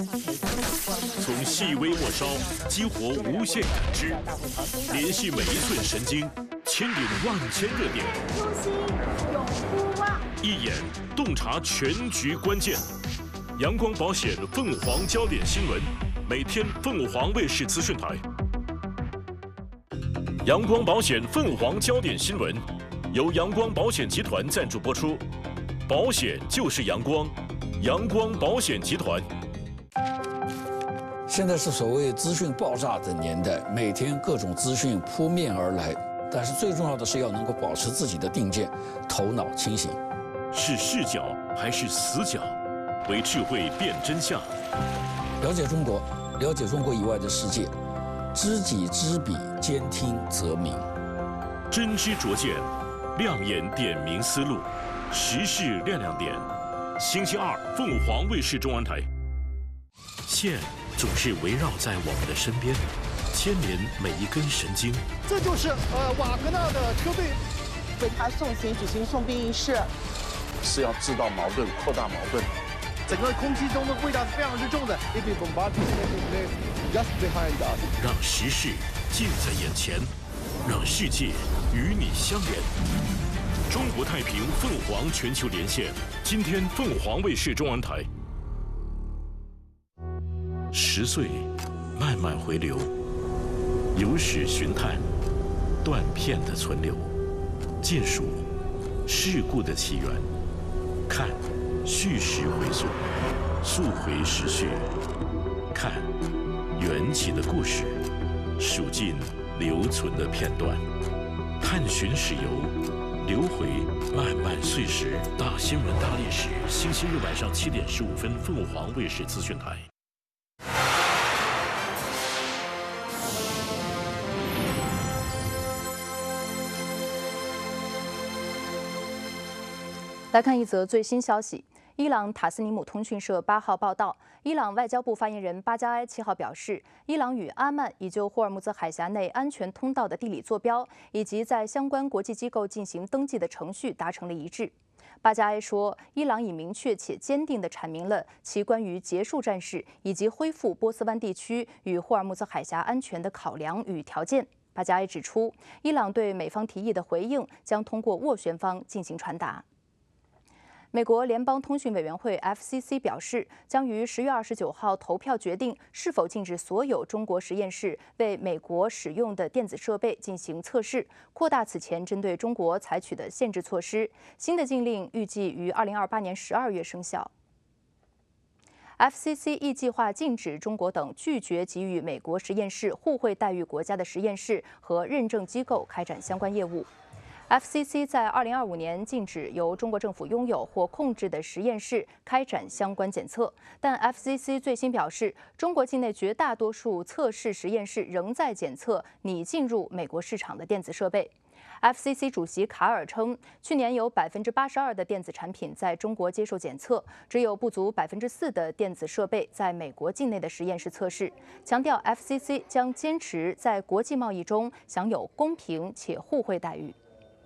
从细微末梢激活无限感知，联系每一寸神经，牵引万千热点。 初心永不忘， 一眼洞察全局关键。阳光保险凤凰焦点新闻，每天凤凰卫视资讯台。阳光保险凤凰焦点新闻，由阳光保险集团赞助播出。保险就是阳光，阳光保险集团。 现在是所谓资讯爆炸的年代，每天各种资讯扑面而来，但是最重要的是要能够保持自己的定见，头脑清醒。 是视角还是死角？为智慧辨真相。 了解中国，了解中国以外的世界，知己知彼，兼听则明。 真知灼见，亮眼点明思路，时事亮亮点。星期二，凤凰卫视中文台。线总是围绕在我们的身边，牵连每一根神经。 这就是瓦格纳的车队为他送行举行送殡仪式， 是要制造矛盾，扩大矛盾。 整个空气中的味道是非常之重的。Just behind us， 让时事近在眼前，让世界与你相连。中国太平凤凰全球连线，今天凤凰卫视中文台。10岁，慢慢回流，有史寻探，断片的存留，见数事故的起源，看叙事回溯，溯回时序，看缘起的故事，数尽留存的片段，探寻史游，流回漫漫岁时。大新闻大历史，星期日晚上7点15分，凤凰卫视资讯台。 来看一则最新消息。伊朗塔斯尼姆通讯社8号报道，伊朗外交部发言人巴加埃7号表示，伊朗与阿曼已就霍尔木兹海峡内安全通道的地理坐标以及在相关国际机构进行登记的程序达成了一致。巴加埃说，伊朗已明确且坚定地阐明了其关于结束战事以及恢复波斯湾地区与霍尔木兹海峡安全的考量与条件。巴加埃指出，伊朗对美方提议的回应将通过斡旋方进行传达。美国联邦通讯委员会 FCC 表示，将于10月29号投票决定是否禁止所有中国实验室为美国使用的电子设备进行测试，扩大此前针对中国采取的限制措施。新的禁令预计于2028年12月生效。FCC 亦计划禁止中国等拒绝给予美国实验室互惠待遇国家的实验室和认证机构开展相关业务。FCC 在2025年禁止由中国政府拥有或控制的实验室开展相关检测，但 FCC 最新表示，中国境内绝大多数测试实验室仍在检测拟进入美国市场的电子设备。FCC 主席卡尔称，去年有82%的电子产品在中国接受检测，只有不足4%的电子设备在美国境内的实验室测试，强调 FCC 将坚持在国际贸易中享有公平且互惠待遇。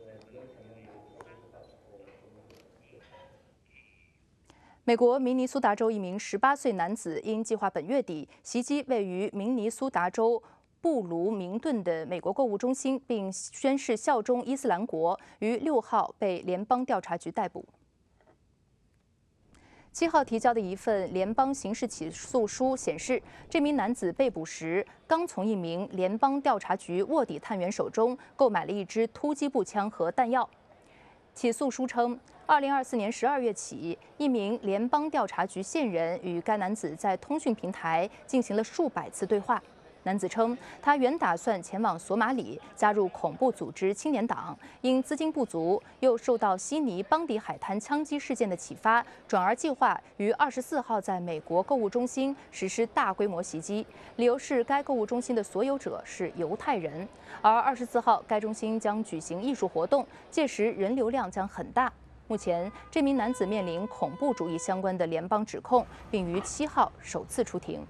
美国明尼苏达州一名18岁男子因计划本月底袭击位于明尼苏达州布卢明顿的美国购物中心，并宣誓效忠伊斯兰国，于6号被联邦调查局逮捕。7号提交的一份联邦刑事起诉书显示，这名男子被捕时刚从一名联邦调查局卧底探员手中购买了一支突击步枪和弹药。起诉书称，2024年12月起，一名联邦调查局线人与该男子在通讯平台进行了数百次对话。男子称，他原打算前往索马里加入恐怖组织青年党，因资金不足，又受到悉尼邦迪海滩枪击事件的启发，转而计划于24号在美国购物中心实施大规模袭击，理由是该购物中心的所有者是犹太人。而24号，该中心将举行艺术活动，届时人流量将很大。目前，这名男子面临恐怖主义相关的联邦指控，并于7号首次出庭。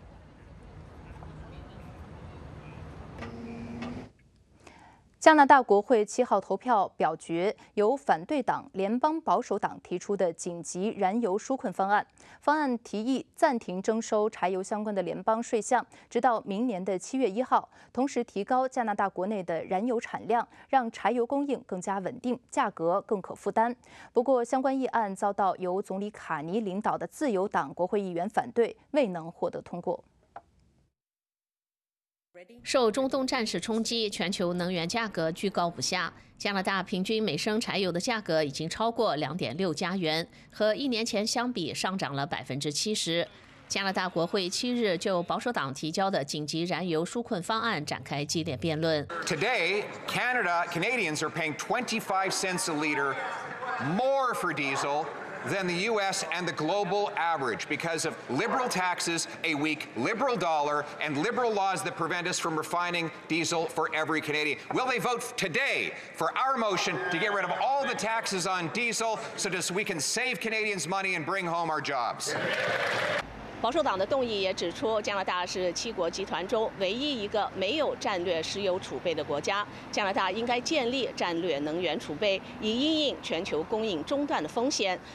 加拿大国会7号投票表决由反对党联邦保守党提出的紧急燃油纾困方案。方案提议暂停征收柴油相关的联邦税项，直到明年的7月1号，同时提高加拿大国内的燃油产量，让柴油供应更加稳定，价格更可负担。不过，相关议案遭到由总理卡尼领导的自由党国会议员反对，未能获得通过。 受中东战事冲击，全球能源价格居高不下。加拿大平均每升柴油的价格已经超过2.6加元，和1年前相比上涨了70%。加拿大国会7日就保守党提交的紧急燃油纾困方案展开激烈辩论。 Today, Canadians are paying 25 cents a liter more for diesel than the U.S. and the global average because of liberal taxes, a weak liberal dollar, and liberal laws that prevent us from refining diesel for every Canadian. Will they vote today for our motion to get rid of all the taxes on diesel so that we can save Canadians money and bring home our jobs? 保守党的动议也指出，加拿大是7国集团中唯一一个没有战略石油储备的国家。加拿大应该建立战略能源储备，以因应全球供应中断的风险。